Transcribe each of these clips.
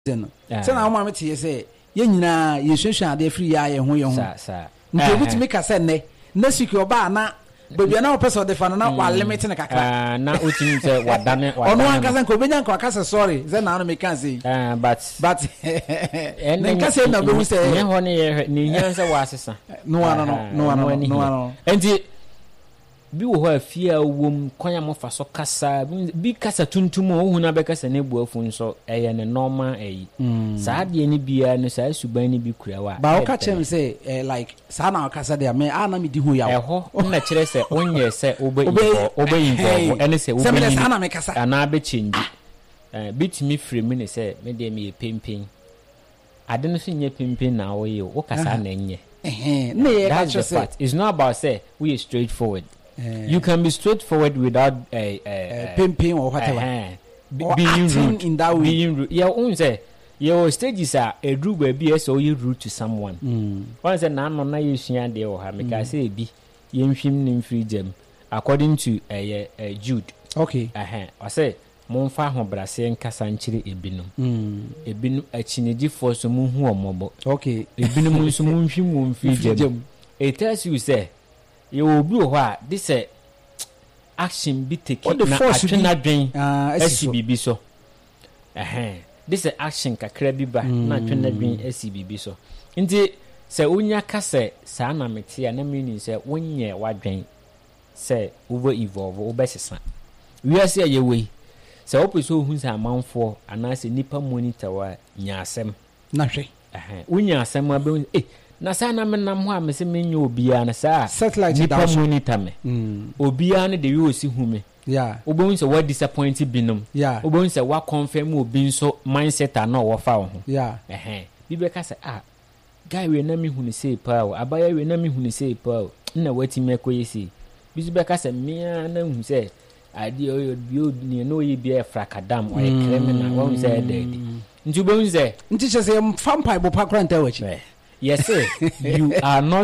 Say na mama me say ye nyina ye hwehwe ade free ya ye ho sa nti obi timi ka say ne next week oba na baby na person de fa na wa limit na kakra na otimi say wadane ono an ka say ko benya ka say sorry say na no me can say but en ka say na be say ne ho ne ni nyan say wa asesa no enti bi wo ho afia wom kwanya mo fa so kasa bi kasa tuntum o hu na be kasa ne buafu nso eye ne normal eyi saa de ni bia no saa suban ni bi kura wa ba o ka chem say like saa na kasa de me ana me di hu ya ho na kire say onye say obe involve ene say obe ni ana me kasa ana be change bitimi free me ne say me de me pempen ade no so nye pempen na wo ye o kasa na nye na ye ka say it's not about say we are straightforward. You can be straightforward without pimping or whatever. Being rude in that way. Being rude. Yeah, one say your stages are a rude baby, so you rude to someone. One say na no na you share there or ha make say bi yem hwim nim free gem according to Jude. Okay. I say monfa ho brase nkasa nchire ebinum achinedi for so mu hu omobo. Okay. Ebinum nso mu hwim wo free gem. It tells you say you will be wha this action be taken na atwena dwen SCBB so this action kakra bi ba na atwena dwen SCBB so nti se unya ka se sa na mete ya na meaning se wonye wadwen se over evolve obesesa we are say yewe se opeso hu sa manfo ana se nipa monitor wa nya asem na hwe unya asem abe na sa na menam ho a me se menye obia na sa satellite nipa monitor me obia ne de we osi hu me obon se what disappoint binom obon se what confirm obi nso mindset na wo fa wo ho bi be ka se guy we na me hu ni say pa o abaya we na me hu ni say pa o na wati me koyesi bi be ka se me na hu se ade o ni no ye bia frakadam o ye criminal wo say daddy nti obon se nti che se fampa bo pa kranta wachi. Yes, sir. You are not.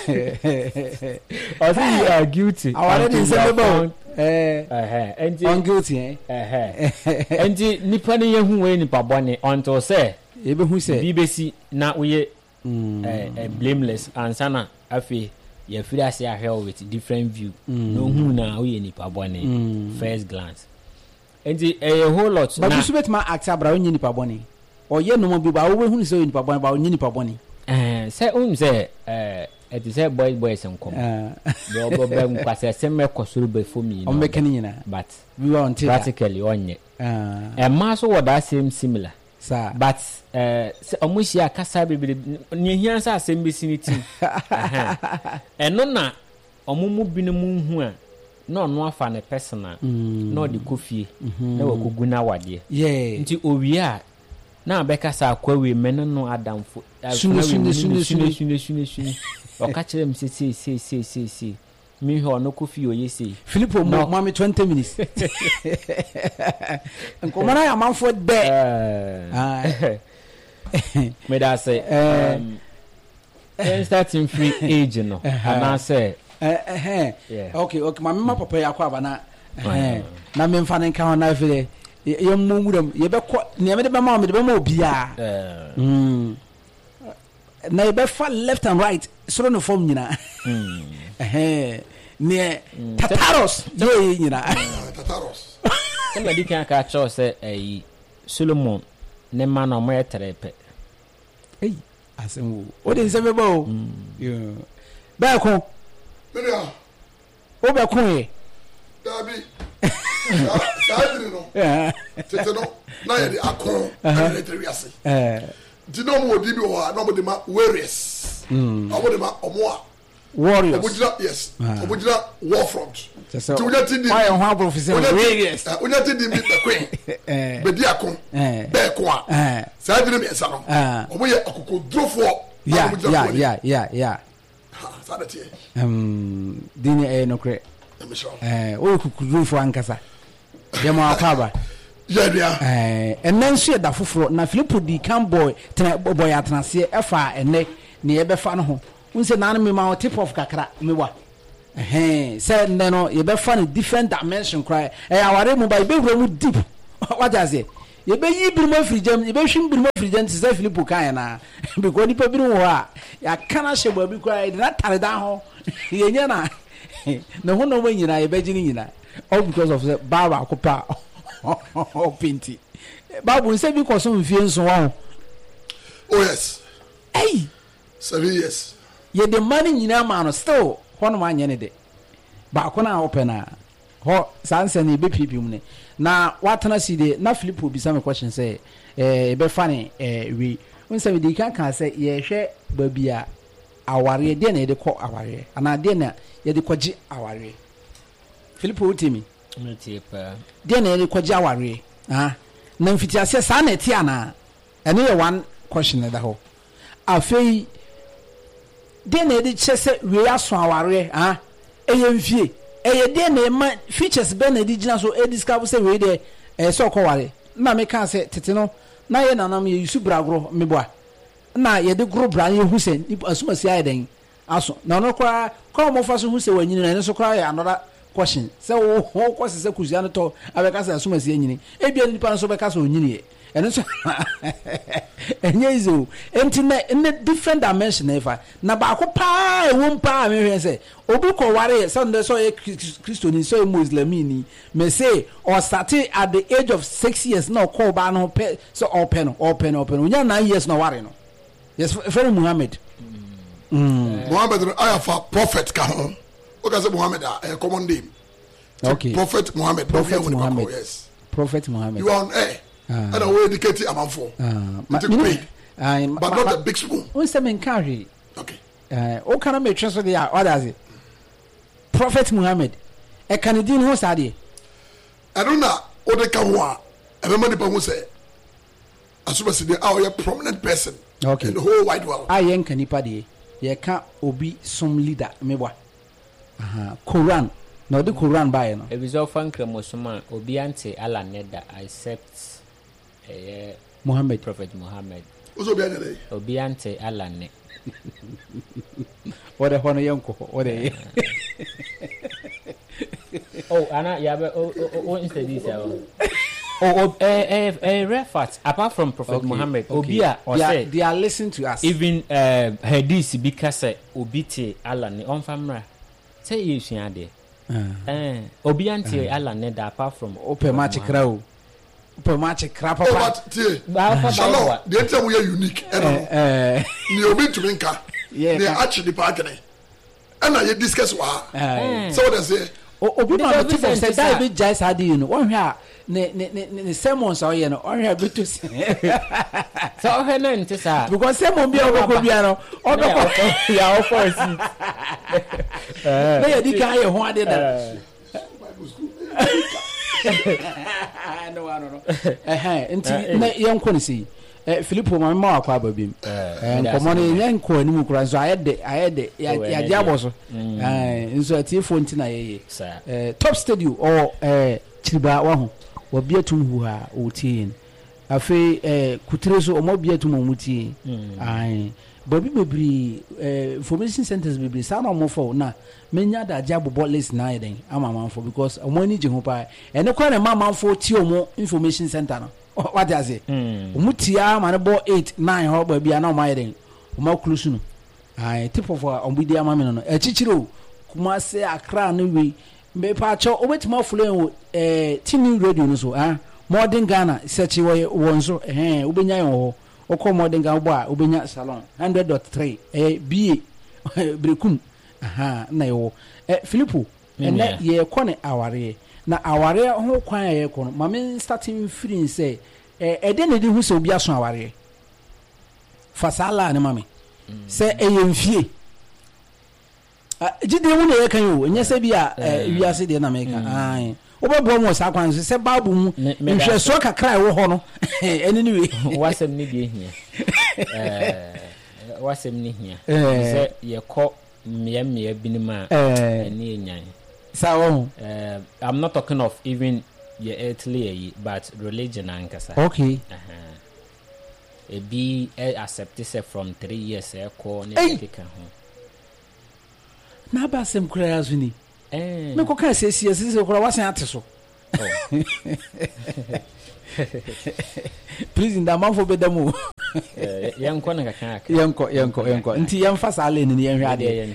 I think you are guilty. I already said about. I'm guilty. And nipa ni yehu we nipa bone until say. Ebe hu say. BBC na we blameless and sana afi ye free as ya hell with different view. No hu na we nipa bone first glance. And a whole lot. But you should ma act abra onye nipa bone. Or ye no mo bi ba we hu say nipa bone ba onye nipa bone. Say say it is a boys and come. Because some kosuru be for me. On mekanina. But we want practically on ye. And maso what that same similar. Sir. But almost ya kasa be near here sa same vicinity. And no na omumu binu hu no no afa ne personal no the coffee na wo kuguna wade. Yeah. Nti owia na beka sa akwawe men no adamfo sune o ka kire m se mi ho no kofi o yesi Philippo mo mami 20 minutes nkomana ya manfo de me da say starting free age no and I say okay mama papa ya kwa bana na me mfa nka ho na fere ye mmuram ye be ko ne me de be ma me de be ma obia na ye be fa left and right so no form nyina ne tataros ye nyina tataros somebody can catch us say Solomon ne ma na mo etrepe asem o de nse be bo yo ba ko media o be ko ye dabi sadri no tete no na ye de akon na etri ase di no mo di bi ho na mo de ma warriors omo de ma omo warriors obujira yes obujira war front ti unya ti di why on ha professor warriors unya ti di bi be queen be di akon be ko a sadri me esa no omo ye akokodrofo yeah sadati dini no kre o kukudrofo ankasa yema akaba enenso da foforo na Philippo di can boy atanase efa ene ne ye befa no ho unse na me ma tip of kakra mewa say no ye befa no different dimension cry aware mu ba be wura mu deep what does it ye be yi bi mo frijam ye be hwim bi mo frijam ti say Philip kan na because ni pa bi wo ha ya kana she ba bi kwa na tare da ho ye nya na na ho no ma nyina ye be gini nyina all because of the baba kopa o pinti babu say bi ko so mfie nso wa oh yes hey 7 years ye the money nyina ma no still ho no ma nya ne de ba ko na open na ho sanse ne be pipi mu ne na watana si de na Philip obi some question say e be fane we unse we dey kan say ye hwe ba bia aware de na de ko aware ana de na ye de kwaji aware Philip utimi metipa de na ye de kwaji aware na mfiti ase sa na ti ana ene ye one question da ho afei de na ye de chese we aso aware eye mfie eye de na ma features be na di gina so e discover say we de so kware na me kan say tete no na ye nanam ye yusu bragro meboa na ye de gro bra ye hu say asuma si aye den aso na no kwa mo fa so hu say wanyini na so kwa ya another question say wo kwase say kuzia no to abeka say asuma si anyini e bia nipa no so beka say onyini e eno so enye izo enti na in different dimension ever na ba ko pa e won pa me hwe say obi ko ware Sunday so Christian so Muslimi ni me say or started at the age of 6 years no call ba no so open unya 9 years no ware no yes very Muhammad Muhammad I have a prophet ka ho o ka say Muhammad a common name okay Prophet Muhammad yes Prophet Muhammad you are on air and we educate amamfo but not a big spoon we say men carry okay o kana me twa so there others Prophet Muhammad e kanidin ho sade I don't know o de ka ho a everybody pa ho say asuma se dey a prominent person okay in the whole wide world ayen kanipa de ye ka obi some leader mebwa Quran no the Quran by no e bi zo fan kremosoma obi ante ala neda accept Muhammad Prophet Muhammad obi ante ala ne what hono yanko what oh ana yabe oh instead this refat apart from Prophet okay. Muhammad okay. Obia or say they are listening to us even hadith because obi te ala ne on famra say you sua de obi ante ala ne da apart from open match crowd open match crap papa shalom the entire we are unique ni obi to nka they actually partner and I discuss wa so what I say obi no tip of say that be jai sadi you know one here ne sermons or you know on here to say so he no nti sa because sermon bi oboko bia no oboko ya o for see na ya di kan ye ho ade da no nti na yenko ne sei Philippo ma akwa babim nkomo ne yenko animu kura so ayede ya diabo so nso atifo nti na yeye top studio or chiriba wa ho wabiatum hu ha otie afi kutire so omo biatum omutie babi bebri information centers bebri sa na omo fo na menya da jabobo list na yeden ama manfo because omo ni je ho pa ene kwa na manfo ti omo information center no what does it omutia ma ne bo 8 9 ho ba bia na omo yeden omo close no tip of ombidi ama me no echichiro kuma se akra no we me pa cho obetima follow tini radio no so modern Ghana search wonso obenya yo okọ modern Ghana bo a obenya salon 100.3 ba brekum na yo Philippo ene ye kọ ne aware na aware ho kwan ye kọ no mame starting free say ede ne di hu se obi aso aware fasala ne mame se eyemfie jide wu ne ye kan yo nya se bia wiase de na meka obebo mo sa kwan se babu mu nhwe so kakra wo ho no eni ni we wasem ni bi ehia wasem ni hia se ye ko mmia binima eni enyan sa wo I'm not talking of even your earthly but religion ankasa okay e bi accept se from 3 years e ko ne keka ho na ba sem kura azuni me ko kan sesi kura wasan ate so Please in the month for bedamu. Young corner can Yanko. Until young fast allen in the area.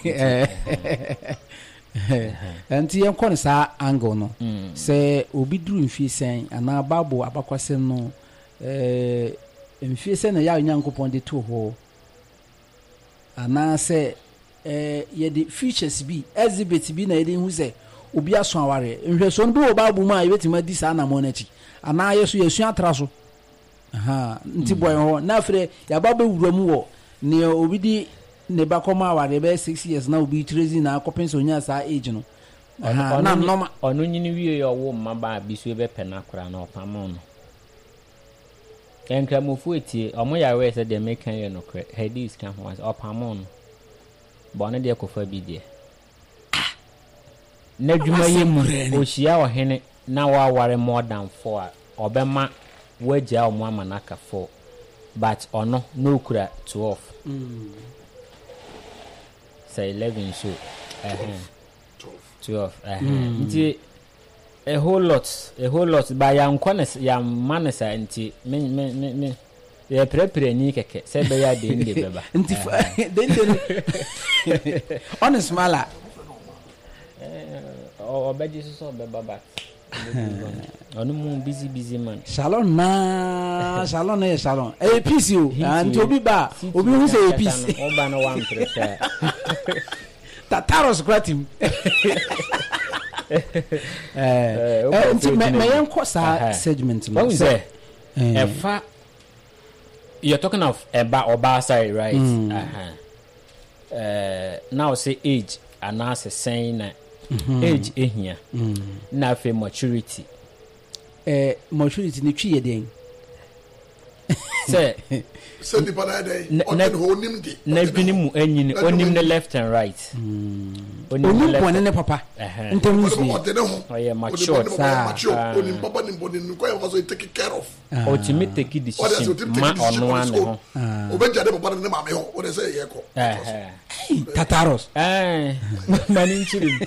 And young corner sa angle no. Say obi drew in fee saying and now babu abakwasem no in fee saying a young upon the 2 hole. And now say ye the features be exhibit be na who say obi aso aware nhweso no bi babu ma yebetima di sa na monachi ana yeso yesu atraso nti boy ho na afre ya baba wuramu wo ne obi di ne bakoma aware be 6 years na obi trezi na akopenso nya sa age no na normal onu nyini wie yo wo mmaba bi so ebe pena kora na opamo no enkramofu etie omo ya we se de mekan ye no kre hadis kan ho opamo no bone de kofa bi de na dwuma yemu ohia ohene na waware more than 4 obema wagia omo amanaka 4 but ono no kura 12 say 11 so 12 nti a whole lot by yam kones yam manesa nti me ye prepare ni keke se be ya de inde beba nti honest mala obeji so beba back onu mu busy man salon peace you and obi ba obi hu say peace oba no one pressure tataros gratim nti me yanko sa segment no say efa you're talking of oba side, right? Now say age and now say saying age here. Now for maturity. Maturity ni twi yeden. Say the banana na binimu enyini onim the left and right. Onim pon ne papa. Ntemu so. Oye mature. Onim papa nim bonin ko e so take care of. Ultimate take decision ma ono an ho. Obeja de papa ne ma me ho. O de say ye ko. Tataros. Mani nchirim.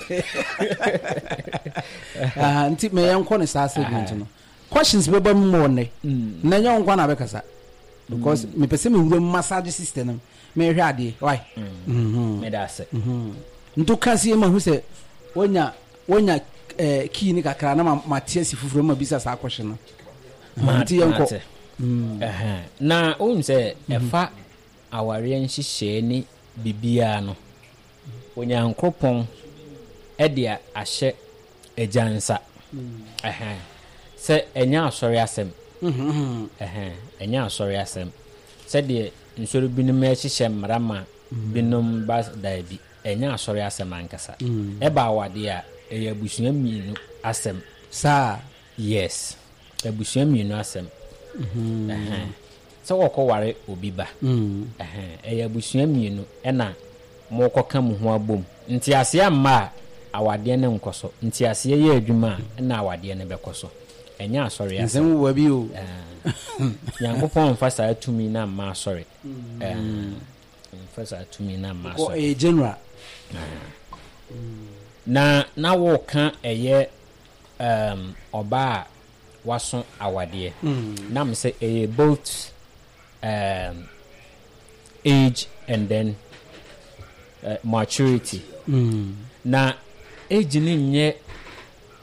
Nti me yanko ne sa segment no. Questions beba mo ne. Na nya nkwa na bekasa. Because me pese me wuro massage system me hwe ade why me da se nto kasi ma hu se wonya key ni kakra na matia si fufuro ma bisa sa akwhye no nti yenko na o se efa aware nhihye ni bibia no wonya nkropon e dia ahye ajansa se enya asori asem enya asori asem said the nsoro binum ehihye mrama binum bas daibi enya asori asem ankasa eba awade a eyabusua mienu asem sa yes ebusua mienu asem so woko ware obi ba eyabusua mienu ena mokoka mu ho abom nti ase amma awade ne nkoso nti ase ye adwuma na awade ne bekoso enya asori asem nzem wo bi o yankopon fasa atumi na ma sorry fasa atumi na ma sorry o general na wo kan eye oba waso awade na me say eye both age and then maturity na age ni nye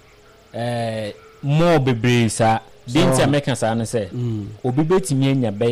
more bebree sa dinti American sa no say obi betimi anya